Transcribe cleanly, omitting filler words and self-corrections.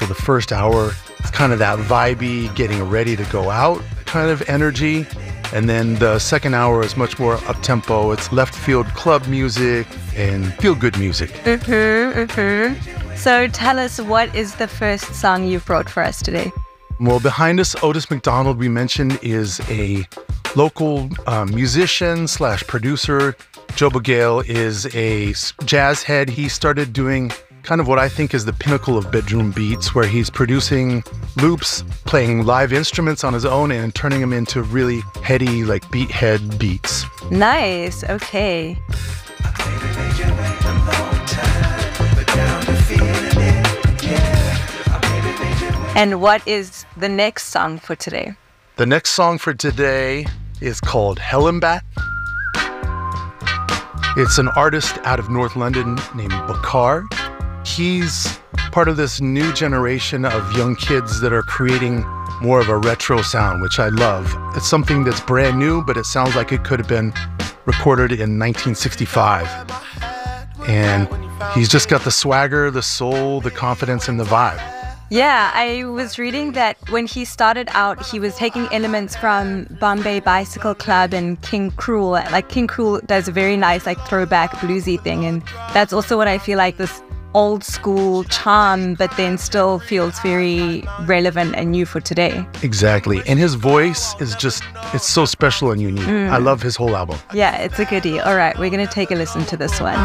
So the first hour is kind of that vibey, getting ready to go out kind of energy. And then the second hour is much more up-tempo. It's left field club music and feel-good music. So tell us, what is the first song you've brought for us today? Well, behind us, Otis McDonald, we mentioned, is a local musician / producer. Joe Bugale is a jazz head. He started doing kind of what I think is the pinnacle of bedroom beats, where he's producing loops, playing live instruments on his own, and turning them into really heady, like beat head beats. Nice. Okay. And what is the next song for today? The next song for today is called Hellenbach. It's an artist out of North London named Bakar. He's part of this new generation of young kids that are creating more of a retro sound, which I love. It's something that's brand new, but it sounds like it could have been recorded in 1965. And he's just got the swagger, the soul, the confidence, and the vibe. Yeah, I was reading that when he started out, he was taking elements from Bombay Bicycle Club and King Cruel. Like King Cruel does a very nice like throwback bluesy thing, and that's also what I feel like, this old school charm, but then still feels very relevant and new for today. Exactly. And his voice is just, it's so special and unique. I love his whole album. Yeah, it's a goodie. All right, we're going to take a listen to this one.